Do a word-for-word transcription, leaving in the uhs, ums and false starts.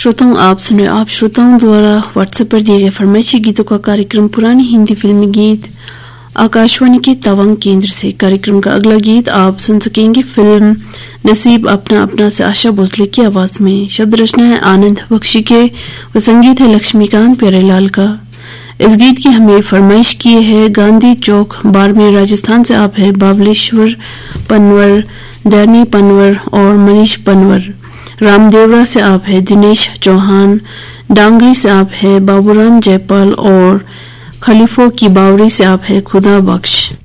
श्रोताओं आप सुने आप श्रोताओं द्वारा व्हाट्सएप पर दिए गए फरमाइशी गीतों का कार्यक्रम पुरानी हिंदी फिल्मी गीत आकाशवाणी के तवांग केंद्र से। कार्यक्रम का अगला गीत आप सुन सकेंगे फिल्म नसीब अपना अपना से आशा भोसले की आवाज में। शब्द रचना है आनंद बख्शी के व संगीत है लक्ष्मीकांत प्यारेलाल का। इस गीत की हमें फरमाइश की है गांधी चौक बाड़मेर राजस्थान से आप है बाबलेश्वर पनवर, डैनी पनवर और मनीष पनवर। रामदेवरा से आप है दिनेश चौहान, डांगरी से आप है बाबूराम जयपाल और खलीफों की बावरी से आप है खुदा बख्श।